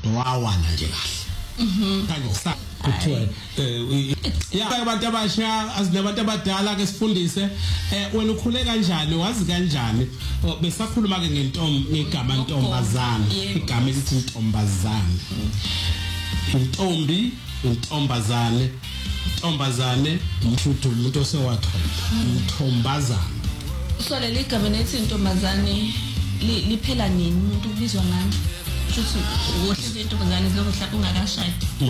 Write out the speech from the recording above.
dwawana nje kahle kanje kusasa kuthiwa ya abantu abasha azinabantu abadala ke sifundise wena ukhule kanjani wazi kanjani besakhuluma ke ngegama ntombazana igama elithi ntombazana intombazane umuntu osewathomba intombazana so leli gama nethi intombazane liphela nini umuntu ubizwa ngani futhi wohle intombazane lokho ungakashadi